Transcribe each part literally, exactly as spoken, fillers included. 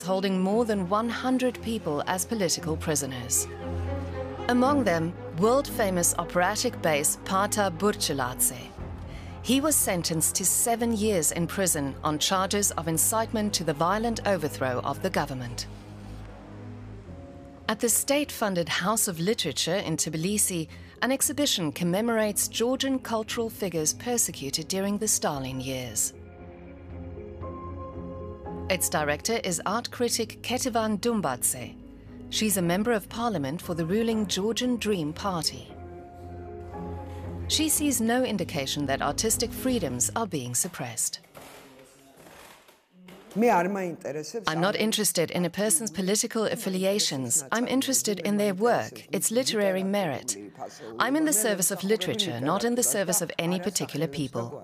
holding more than one hundred people as political prisoners. Among them, world-famous operatic bass Pater Burceladze. He was sentenced to seven years in prison on charges of incitement to the violent overthrow of the government. At the state-funded House of Literature in Tbilisi, an exhibition commemorates Georgian cultural figures persecuted during the Stalin years. Its director is art critic Ketevan Dumbadze. She's a member of parliament for the ruling Georgian Dream Party. She sees no indication that artistic freedoms are being suppressed. I'm not interested in a person's political affiliations. I'm interested in their work, its literary merit. I'm in the service of literature, not in the service of any particular people.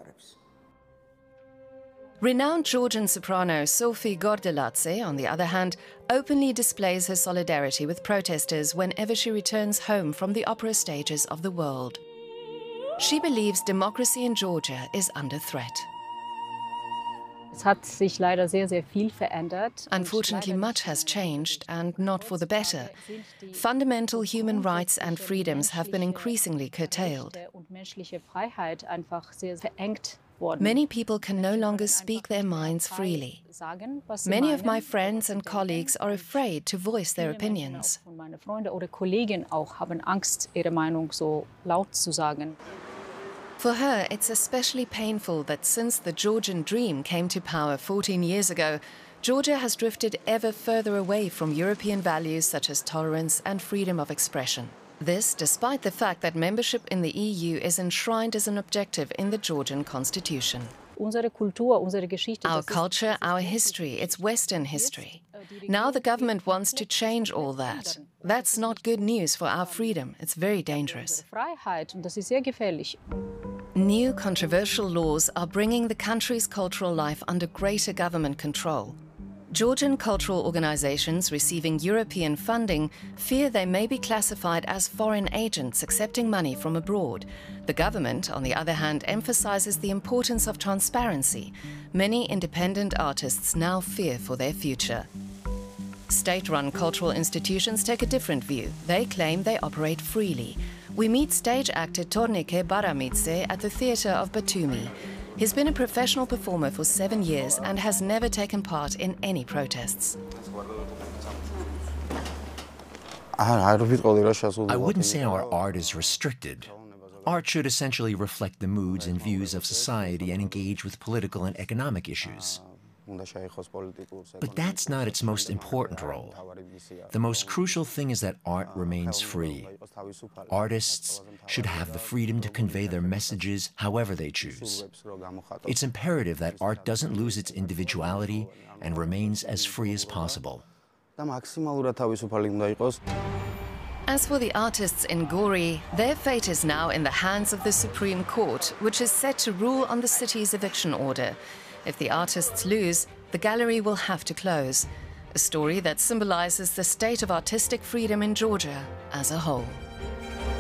Renowned Georgian soprano Sophie Gordeladze, on the other hand, openly displays her solidarity with protesters whenever she returns home from the opera stages of the world. She believes democracy in Georgia is under threat. Unfortunately, much has changed, and not for the better. Fundamental human rights and freedoms have been increasingly curtailed. Many people can no longer speak their minds freely. Many of my friends and colleagues are afraid to voice their opinions. For her, it's especially painful that since the Georgian Dream came to power fourteen years ago, Georgia has drifted ever further away from European values such as tolerance and freedom of expression. This despite the fact that membership in the E U is enshrined as an objective in the Georgian constitution. Our culture, our history, it's Western history. Now the government wants to change all that. That's not good news for our freedom. It's very dangerous. New controversial laws are bringing the country's cultural life under greater government control. Georgian cultural organizations receiving European funding fear they may be classified as foreign agents accepting money from abroad. The government, on the other hand, emphasizes the importance of transparency. Many independent artists now fear for their future. State-run cultural institutions take a different view. They claim they operate freely. We meet stage actor Tornike Baramidze at the theatre of Batumi. He's been a professional performer for seven years and has never taken part in any protests. I wouldn't say our art is restricted. Art should essentially reflect the moods and views of society and engage with political and economic issues. But that's not its most important role. The most crucial thing is that art remains free. Artists should have the freedom to convey their messages however they choose. It's imperative that art doesn't lose its individuality and remains as free as possible. As for the artists in Gori, their fate is now in the hands of the Supreme Court, which is set to rule on the city's eviction order. If the artists lose, the gallery will have to close, a story that symbolizes the state of artistic freedom in Georgia as a whole.